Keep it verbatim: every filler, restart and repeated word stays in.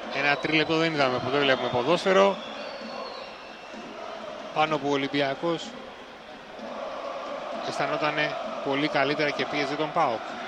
Ένα τρίλεπτο δεν είδαμε που δεν βλέπουμε ποδόσφαιρο. Πάνω που ο Ολυμπιακός αισθανόταν πολύ καλύτερα και πίεζε τον ΠΑΟΚ.